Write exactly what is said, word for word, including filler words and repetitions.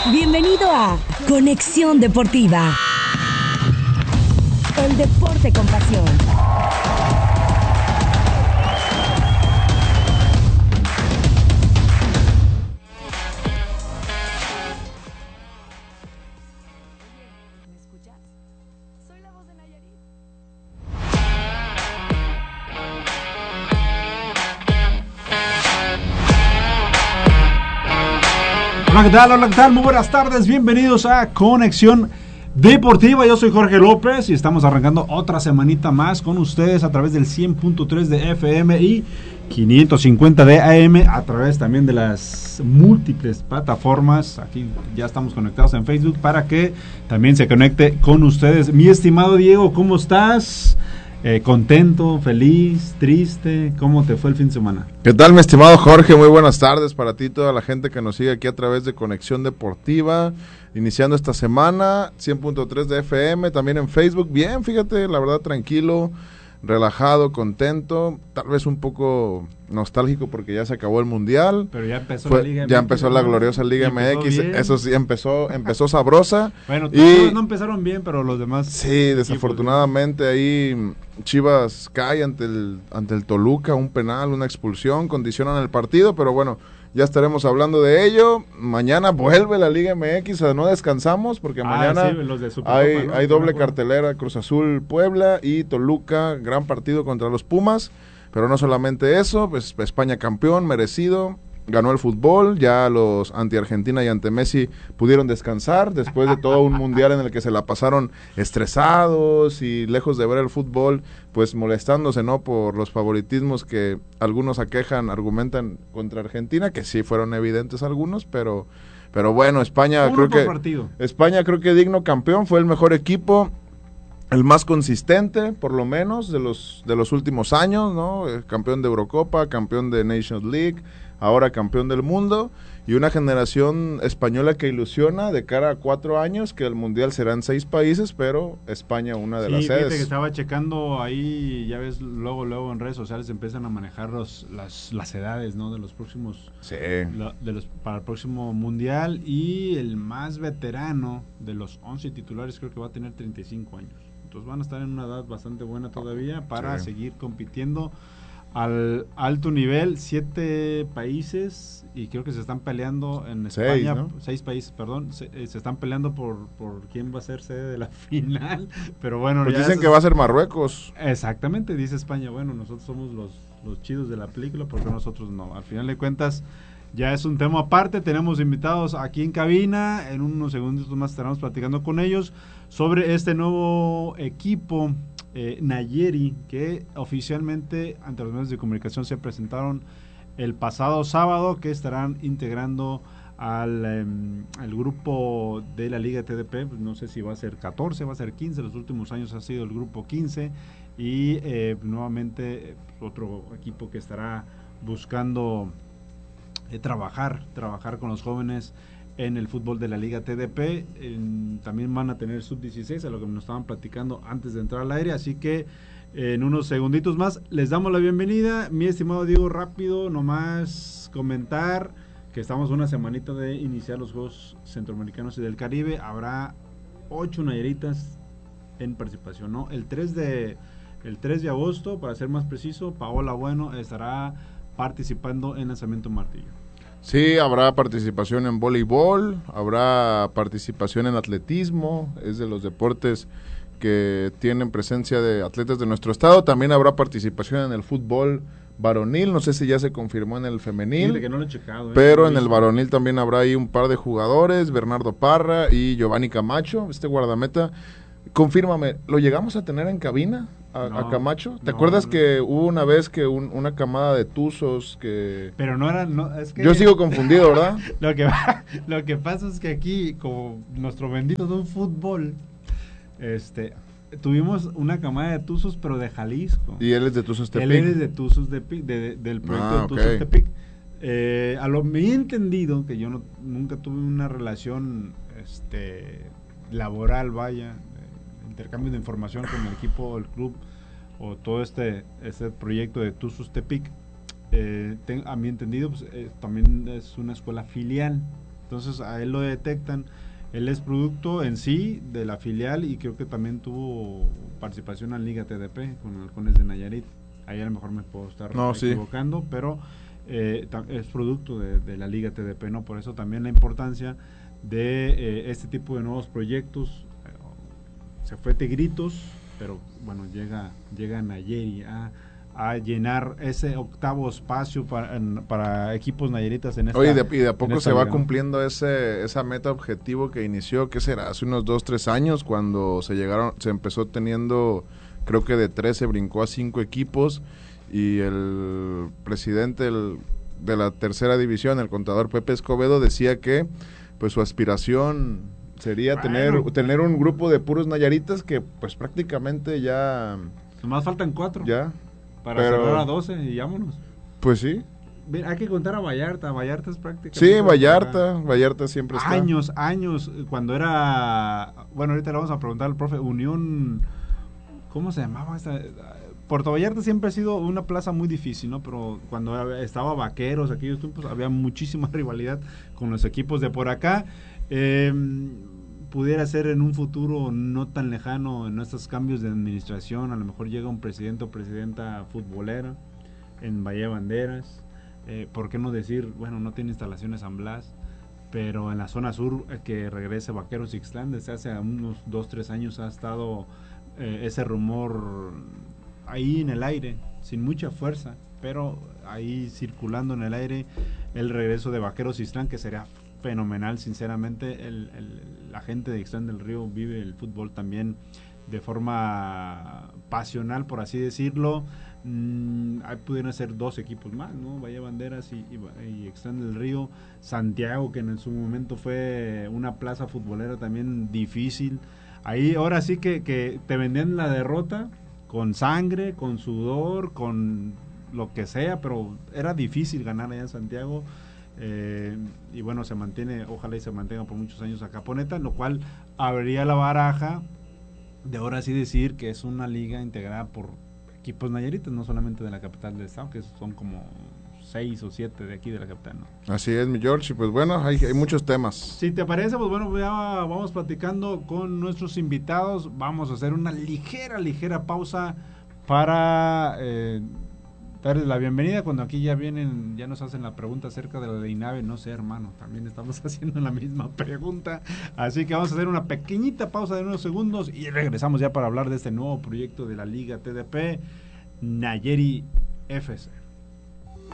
Bienvenido a Conexión Deportiva. El deporte con pasión. ¿Me escuchas? Soy la voz de Nayarit. Hola, ¿qué tal? Hola, ¿qué tal? Muy buenas tardes, bienvenidos a Conexión Deportiva. Yo soy Jorge López y estamos arrancando otra semanita más con ustedes a través del cien punto tres de F M y quinientos cincuenta de A M, a través también de las múltiples plataformas. Aquí ya estamos conectados en Facebook para que también se conecte con ustedes. Mi estimado Diego, ¿cómo estás? Eh, ¿Contento, feliz, triste? ¿Cómo te fue el fin de semana? ¿Qué tal, mi estimado Jorge? Muy buenas tardes para ti y toda la gente que nos sigue aquí a través de Conexión Deportiva, iniciando esta semana, cien punto tres de F M, también en Facebook. Bien, fíjate, la verdad, tranquilo, relajado, contento, tal vez un poco nostálgico porque ya se acabó el Mundial. Pero ya empezó Fue, la Liga ya M X. empezó la gloriosa Liga M X, bien. Eso sí, empezó empezó sabrosa. Bueno, y no empezaron bien, pero los demás... Sí, desafortunadamente ahí Chivas cae ante el, ante el Toluca, un penal, una expulsión, condicionan el partido, pero bueno, ya estaremos hablando de ello. Mañana vuelve la Liga M X, o sea, no descansamos porque Ah, mañana sí, los de Supercopa, hay, ¿no? hay doble No, cartelera, Cruz Azul, Puebla y Toluca, gran partido contra los Pumas, pero no solamente eso, pues España campeón, merecido. Ganó el fútbol, ya los anti-Argentina y anti-Messi pudieron descansar después de todo un mundial en el que se la pasaron estresados y lejos de ver el fútbol, pues molestándose, ¿no? Por los favoritismos que algunos aquejan, argumentan contra Argentina, que sí fueron evidentes algunos, pero pero bueno, España Uno creo por que partido. España creo que digno campeón, fue el mejor equipo, el más consistente, por lo menos, de los de los últimos años, ¿no? Eh, campeón de Eurocopa, campeón de Nations League, ahora campeón del mundo, y una generación española que ilusiona de cara a cuatro años, que el Mundial será en seis países, pero España una de Sí, las fíjate sedes. que estaba checando ahí, ya ves, luego luego en redes sociales empiezan a manejar los, las, las edades, ¿no? De los próximos, Sí. la, de los para el próximo Mundial, y el más veterano de los once titulares creo que va a tener treinta y cinco años. Entonces van a estar en una edad bastante buena todavía para Sí. seguir compitiendo al alto nivel. Siete países, y creo que se están peleando en España, Seis, ¿no? seis países, perdón, se, eh, se están peleando por, por quién va a ser sede de la final, pero bueno, Pues ya dicen eso que es- va a ser Marruecos. exactamente, dice España, bueno, nosotros somos los, los chidos de la película, porque nosotros no. Al final de cuentas, ya es un tema aparte. Tenemos invitados aquí en cabina, en unos segundos más estaremos platicando con ellos sobre este nuevo equipo, eh, Nayeri, que oficialmente ante los medios de comunicación se presentaron el pasado sábado, que estarán integrando al, eh, al grupo de la Liga T D P. Pues no sé si va a ser catorce, va a ser quince, los últimos años ha sido el grupo quince, y eh, nuevamente eh, otro equipo que estará buscando eh, trabajar, trabajar con los jóvenes en el fútbol de la Liga T D P. En, también van a tener sub dieciséis, a lo que nos estaban platicando antes de entrar al aire, así que eh, en unos segunditos más les damos la bienvenida. Mi estimado Diego, rápido, nomás comentar que estamos una semanita de iniciar los Juegos Centroamericanos y del Caribe. Habrá ocho nayaritas en participación, ¿no? El tres de, el tres de agosto, para ser más preciso, Paola Bueno estará participando en lanzamiento martillo. Sí, habrá participación en voleibol, habrá participación en atletismo, es de los deportes que tienen presencia de atletas de nuestro estado. También habrá participación en el fútbol varonil, no sé si ya se confirmó en el femenil, Fíjate que no lo he checado, ¿eh? pero No en lo el hizo. varonil también habrá ahí un par de jugadores, Bernardo Parra y Giovanni Camacho, este guardameta. Confírmame, ¿lo llegamos a tener en cabina a, No, a Camacho? ¿Te no, acuerdas no. que hubo una vez que un- una camada de tuzos que... Pero no era, no, es que Yo sigo confundido, ¿verdad? lo que lo que pasa es que aquí, como nuestro bendito de un fútbol, este, tuvimos una camada de tuzos, pero de Jalisco. Y él es de Tuzos Tepic. Él es de Tuzos de Pic, de, de- del proyecto Ah, de Tuzos ok. Tepic. Eh, a lo me he entendido que yo no, nunca tuve una relación, este, laboral, vaya, eh, intercambio de información con el equipo, el club o todo este, este proyecto de Tuzos Tepic. Eh, ten- a mi entendido, pues, eh, también es una escuela filial Entonces a él lo detectan. Él es producto en sí de la filial y creo que también tuvo participación en la Liga T D P con Halcones de Nayarit. Ahí a lo mejor me puedo estar no, equivocando, sí. pero eh, es producto de, de la Liga T D P, ¿no? Por eso también la importancia de eh, este tipo de nuevos proyectos. Se fue Tigritos, pero bueno, llega, llega Nayeri a, a llenar ese octavo espacio para, en, para equipos nayaritas en esta. Oye, y de, y de a poco se va liga, cumpliendo ese esa meta objetivo que inició, ¿qué será? Hace unos dos, tres años, cuando se llegaron, se empezó teniendo, creo que de trece brincó a cinco equipos, y el presidente el, de la tercera división, el contador Pepe Escobedo, decía que pues su aspiración sería bueno. tener tener un grupo de puros nayaritas que pues prácticamente ya... Nomás faltan cuatro. Ya. Para pero, cerrar a doce y vámonos. Pues sí. Hay que contar a Vallarta. Vallarta es prácticamente... Sí, Vallarta. Vallarta siempre está. Años, años. Cuando era... Bueno, ahorita le vamos a preguntar al profe. Unión... ¿Cómo se llamaba esta? Puerto Vallarta siempre ha sido una plaza muy difícil, ¿no? Pero cuando estaba Vaqueros, aquellos tiempos, había muchísima rivalidad con los equipos de por acá. Eh, pudiera ser en un futuro no tan lejano, en estos cambios de administración, a lo mejor llega un presidente o presidenta futbolera en Bahía Banderas. Eh, ¿Por qué no decir, bueno, no tiene instalaciones San Blas, pero en la zona sur eh, que regrese Vaqueros Ixtlán? Desde hace unos dos, tres años ha estado eh, ese rumor ahí en el aire, sin mucha fuerza, pero ahí circulando en el aire el regreso de Vaqueros Ixtlán, que sería fenomenal, sinceramente. El, el, la gente de Ixtlán del Río vive el fútbol también de forma pasional, por así decirlo. Mm, ahí pudieran ser dos equipos más, ¿no? Bahía Banderas y, y, y Ixtlán del Río. Santiago, que en su momento fue una plaza futbolera también difícil. Ahí ahora sí que, que te vendían la derrota con sangre, con sudor, con lo que sea, pero era difícil ganar allá en Santiago. Eh, y bueno, se mantiene, ojalá y se mantenga por muchos años a Caponeta, lo cual abriría la baraja de ahora sí decir que es una liga integrada por equipos nayaritas, no solamente de la capital del estado, que son como seis o siete de aquí de la capital, ¿no? Así es, mi George, y pues bueno, hay, hay muchos temas. Si te parece, pues bueno, ya vamos platicando con nuestros invitados. Vamos a hacer una ligera, ligera pausa para eh, darles la bienvenida. Cuando aquí ya vienen, ya nos hacen la pregunta acerca de la INAVE, no sé, hermano, también estamos haciendo la misma pregunta. Así que vamos a hacer una pequeñita pausa de unos segundos y regresamos ya para hablar de este nuevo proyecto de la Liga T D P, Nayeri F C.